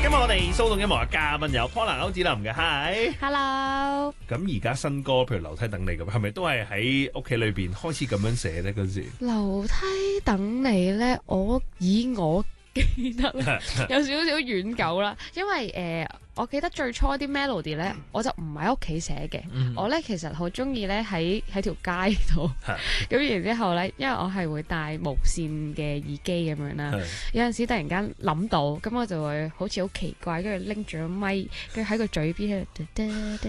今日我哋騷動音樂嘅嘉賓有 Paula 歐子林嘅 Hi，Hello。 咁而家新歌，譬如樓梯等你咁，係咪都係喺屋企裏邊開始咁樣寫咧？嗰時樓梯等你咧，我記得咧有少少遠久啦，因為我記得最初啲 melody 咧，我就唔喺屋企寫嘅。我咧其實好中意咧喺條街度，咁然之後咧，因為我係會戴無線嘅耳機咁樣啦，有陣時突然間諗到，咁我就會好似好奇怪，跟住拎住個咪，跟住喺個嘴邊喺度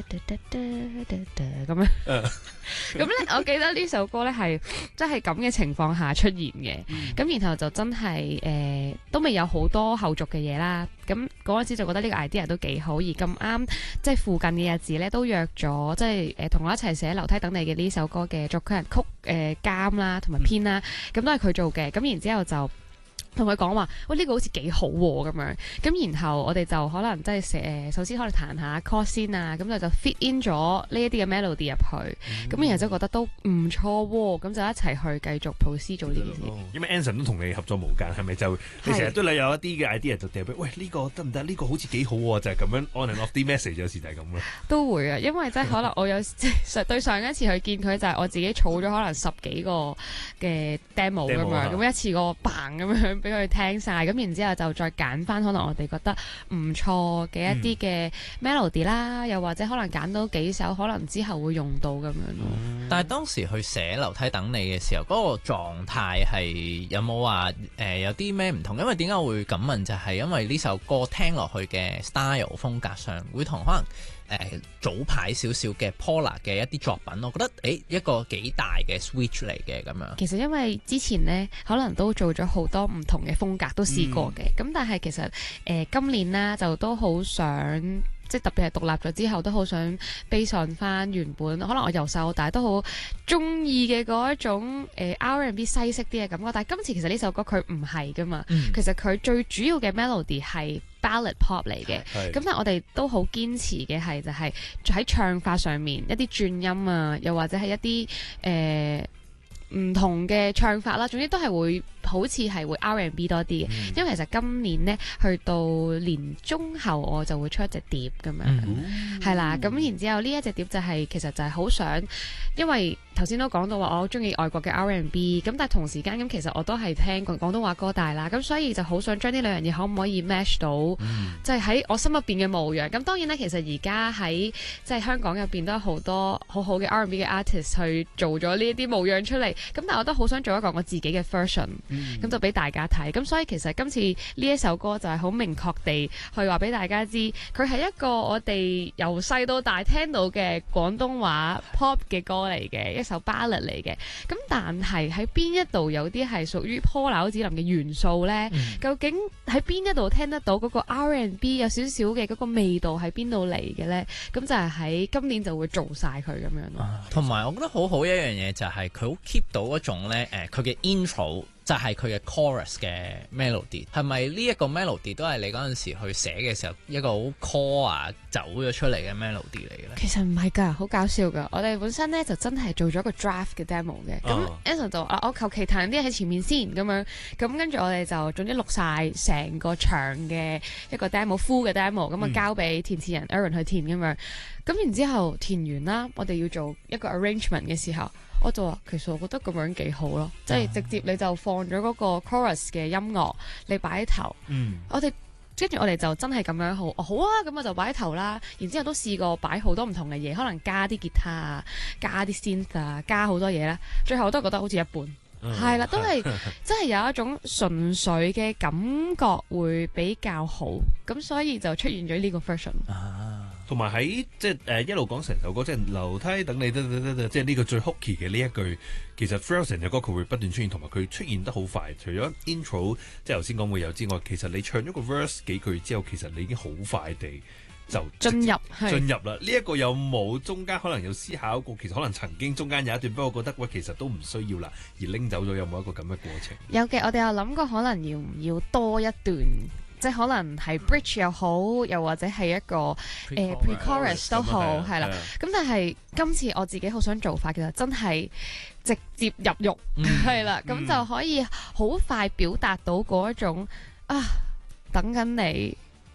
咁樣。咁咧，我記得呢首歌咧係真係咁嘅情況下出現嘅，咁然後就真係都未有好多後續嘅嘢啦。咁嗰陣時就覺得呢個 idea 都幾好，而咁啱即係附近嘅日子咧都約咗，即係同我一齊寫樓梯等你嘅呢首歌嘅作曲人監啦同埋編啦，咁都係佢做嘅。咁然之後就同佢講話，喂，呢個好似幾好喎咁樣，咁然後我哋就可能即係首先可能彈下 chord 先啊，咁就 fit in 咗呢一啲嘅 melody 入去，咁然後就覺得都唔錯喎，咁就一齊去繼續 proceed 做呢件事。 因為 Anson 都同你合作無間，係咪就你成日都有一啲嘅 idea 就掉俾，喂，呢個得唔得？呢個好似幾好喎，就係咁樣 on and off 啲 message 有時就係咁咯。 都會啊，因為即係可能我有對上一次去見佢就係我自己儲咗可能10幾個嘅 demo 咁樣，咁一次過嘭咁樣俾佢聽晒，咁然之後就再揀翻可能我哋覺得唔錯嘅一啲嘅 melody 啦，又或者可能揀到幾首可能之後會用到咁樣咯。 但係當時去寫樓梯等你嘅時候，嗰個狀態係有冇話有啲咩唔同？因為點解我會咁問，就係因為呢首歌聽落去嘅 style 風格上會同可能早排少少嘅 Paula 嘅一啲作品，我覺得一個幾大嘅 switch 嚟嘅咁樣。 其實因為之前呢，可能都做咗好多唔同嘅風格，都試過嘅。咁但係其實今年啦，就都好想。即係特別係獨立咗之後，都好想 base on 翻原本，可能我由細到大都好中意嘅嗰一種R&B 西式啲嘅感覺。但係今次其實呢首歌佢唔係噶嘛，其實佢最主要嘅 melody 係 ballad pop 嚟嘅。咁但係我哋都好堅持嘅係就係喺唱法上面一啲轉音啊，又或者係一啲唔同嘅唱法啦，總之都係會好似係會 R&B 多啲嘅，因為其實今年呢，去到年中後我就會出一隻碟咁樣，係啦，咁然之後呢一隻碟就係其實就係好想，因為頭先都講到話我好中意外國嘅 R&B， 咁但係同時間咁其實我都係聽廣東話歌大啦，咁所以就好想將呢兩樣嘢可唔可以 match 到，即係喺我心入邊嘅模樣。咁當然咧，其實而家喺即係香港入邊都有好多好好嘅 R&B 嘅 artist 去做咗呢一啲模樣出嚟，咁但係我都好想做一個我自己嘅 version。咁就俾大家睇，咁所以其實今次呢一首歌就係好明確地去話俾大家知，佢係一個我哋由細到大聽到嘅廣東話 pop 嘅歌嚟嘅，一首 ballad 嚟嘅。咁但係喺邊一度有啲係屬於 Paula 子林嘅元素呢？究竟喺邊一度聽得到嗰個 R&B 有少少嘅嗰個味道喺邊度嚟嘅呢？咁就係喺今年就會做晒佢咁樣咯。 同埋我覺得好好一樣嘢就係佢好 keep 到嗰種呢，佢嘅 intro。就係佢嘅 chorus 嘅 melody， 係咪呢一個 melody 都係你嗰陣時去寫嘅時候一個好 core 啊走咗出嚟嘅 melody 嚟嘅咧？ 其實唔係㗎，好搞笑㗎。我哋本身咧就真係做咗個 draft 嘅 demo 嘅。咁 Anson 就我求其彈啲喺前面先咁樣，咁跟住我哋就總之錄晒成個長嘅一個 demo，full 嘅 demo，咁啊交俾填詞人 Aaron 去填咁樣。咁然之後填完啦，我哋要做一個 arrangement 嘅時候。我就話其實我覺得咁樣幾好咯，即係直接你就放咗嗰個 chorus 嘅音樂，你擺喺頭。跟住我哋就真係咁樣好啊，咁我就擺喺頭啦。然之後都試過擺好多唔同嘅嘢，可能加啲吉他啊，加啲 synth 啊，加好多嘢啦。最後都覺得好似一半，係啦，都係真係有一種純粹嘅感覺會比較好，咁所以就出現咗呢個 version。 同埋喺即係一路講成首歌，即係樓梯等你即係呢個最 hooky 嘅呢一句，其實 throughout 成隻歌佢會不斷出現，同埋佢出現得好快。除咗 intro 即係頭先講會有之外，其實你唱咗個 verse 幾句之後，其實你已經好快地就進入啦。呢一個有冇中間可能有思考過？其實可能曾經中間有一段，不過覺得喂其實都唔需要啦，而拎走咗，有冇一個咁嘅過程？ 有嘅，我哋有諗過可能要唔要多一段。即係可能係 bridge 又好，又或者係一個pre-chorus 都好，係啦。咁但係今次我自己好想做法，其實真係直接入肉，係啦。咁就可以好快表達到嗰一種啊，等緊你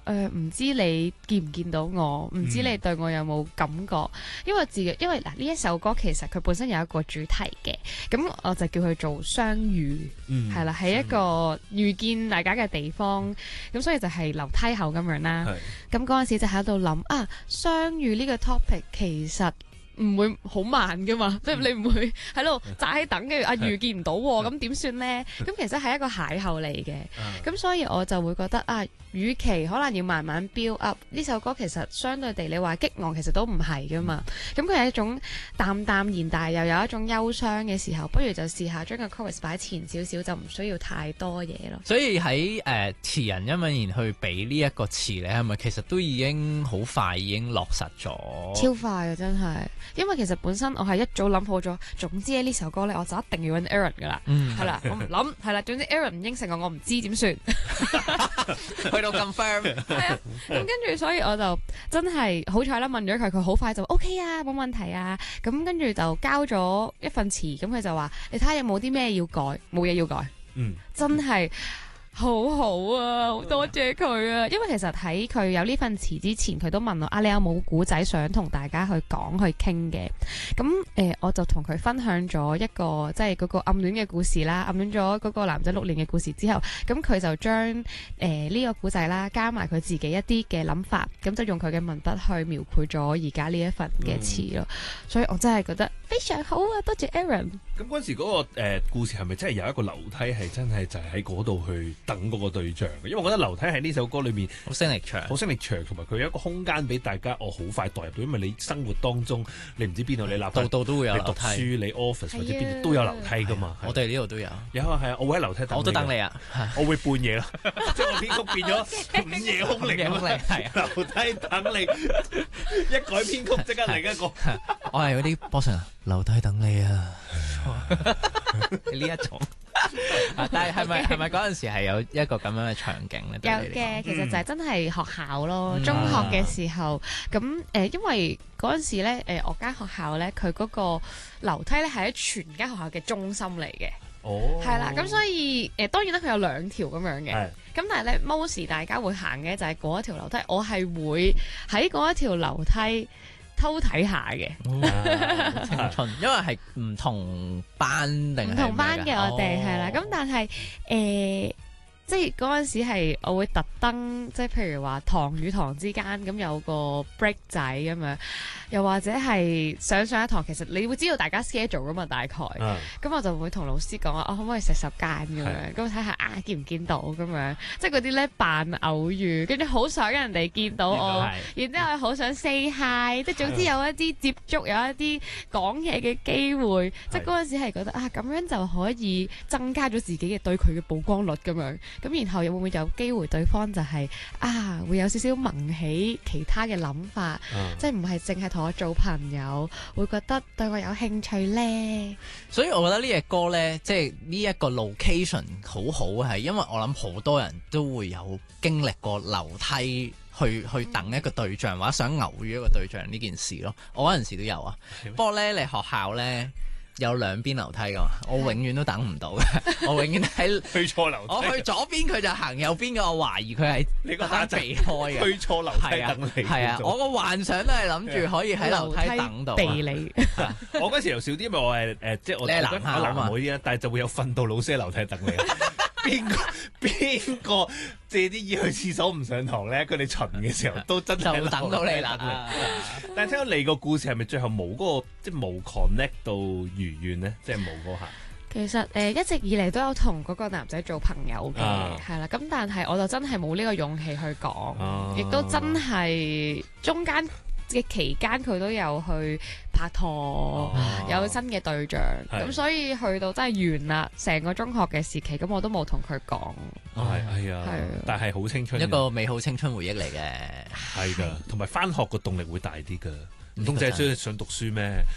唔知你見唔見到我，唔知你對我有冇感覺，因為嗱呢一首歌其實佢本身有一個主題嘅，咁我就叫佢做相遇，係啦，係一個遇見大家嘅地方，咁所以就係樓梯口咁樣啦。咁嗰陣時就喺度諗相遇呢個 topic 其實唔會好慢噶嘛，即係你唔會喺度扎喺等嘅遇見唔到喎，咁點算呢？咁其實係一個邂逅嚟嘅，咁所以我就會覺得與其可能要慢慢 build up 呢首歌，其實相對地你話激昂，其實都唔係噶嘛。咁佢係一種淡淡然，但係又有一種憂傷嘅時候，不如就試下將個 chorus 擺前少少，就唔需要太多嘢咯。 所以喺詞人殷敏賢去俾呢一個詞咧，係咪其實都已經好快已經落實咗？ 超快啊！真係，因為其實本身我係一早諗好咗，總之呢首歌咧我就一定要揾 Aaron 噶啦，係啦，我唔諗係啦，總之 Aaron 唔應承我唔知點算。 去到 confirm 係啊，咁跟住所以我就真係好彩啦，問咗佢，佢好快就 OK 啊，冇問題啊，咁跟住就交咗一份詞，咁佢就話你睇下有冇啲咩要改，冇嘢要改，真係。好好啊，好多謝佢啊！因為其實喺佢有呢份詞之前，佢都問我你有冇古仔想同大家去講去傾嘅？咁我就同佢分享咗一個即係嗰個暗戀嘅故事啦，暗戀咗嗰個男仔6年嘅故事之後，咁佢就將呢個古仔啦，加埋佢自己一啲嘅諗法，咁就用佢嘅文筆去描繪咗而家呢一份嘅詞咯。所以我真係覺得非常好啊！多謝 Aaron。 咁嗰陣時嗰個故事係咪真係有一個樓梯係真係就係喺嗰度去等嗰個對象嘅？因為我覺得樓梯喺呢首歌裏面好聲力長， 好聲力長，同埋佢有一個空間俾大家好快代入到，因為你生活當中你唔知邊度你立度都會有樓梯， 你讀書你 office 或者邊度都有樓梯噶嘛。 我哋呢度都有， 有係啊，我會喺樓梯等你。我都等你啊， 我會半夜啦，將個編曲變咗午夜空靈咁嚟，係樓梯等你，一改編曲即刻嚟一個。 我係嗰啲 boss 啊，樓梯等你啊，呢一種。但係係咪嗰陣時係有一個咁樣嘅場景咧？ 有嘅，其實就係真係學校咯。中學嘅時候，咁因為嗰陣時咧，我間學校咧，佢嗰個樓梯咧係喺全間學校嘅中心嚟嘅。係啦，咁所以當然啦，佢有2條咁樣嘅。咁但係咧，most 大家會行嘅就係嗰一條樓梯，我係會喺嗰一條樓梯偷睇下嘅， 青春，因為係唔同班定係唔同班嘅我哋係啦，咁但係即係嗰陣時係我會特登，即係譬如話堂與堂之間咁有個 break 仔咁樣，又或者係上一堂，其實你會知道大家 schedule 噶嘛，大概，咁我就會同老師講我可唔可以洗手間咁樣，咁睇下見唔見到咁樣，即係嗰啲咧扮偶遇，跟住好想人哋見到我，然之後好想 say hi，即係總之有一啲接觸，有一啲講嘢嘅機會，即係嗰陣時係覺得咁樣就可以增加咗自己嘅對佢嘅曝光率咁樣。咁然後又會唔會有機會對方就係會有少少萌起其他嘅諗法，即係唔係淨係同我做朋友，會覺得對我有興趣呢？ 所以我覺得呢隻歌呢，即係呢一個 location 好好，係因為我諗好多人都會有經歷過樓梯去等一個對象，或者想偶遇一個對象呢件事咯。我嗰陣時都有啊，不過呢，你學校呢，有2邊樓梯噶嘛，我永遠都等唔到嘅，我永遠喺去錯樓梯， 我去左邊佢就行右邊嘅，我懷疑佢係你個下避開嘅， 去錯樓梯等你， 係啊，我個幻想都係諗住可以喺樓梯等到避你。 我嗰時又少啲，因為我係即係我男校啲但係就會有訓導老師喺樓梯等你。邊個借啲意去廁所唔上堂咧？佢哋巡嘅時候都真係就等到你啦。 但係聽到你個故事係咪最後冇嗰個即係冇 connect 到如願咧？即係冇嗰下。 其實一直以嚟都有同嗰個男仔做朋友嘅，係啦。咁但係我就真係冇呢個勇氣去講，亦都真係中間嘅期間佢都有去拍拖，有新嘅對象，咁所以去到真係完啦，成個中學嘅時期，咁我都冇同佢講。 係啊，但係好青春， 一個美好青春回憶嚟嘅， 係㗎，同埋返學個動力會大啲㗎，唔通淨係想讀書咩？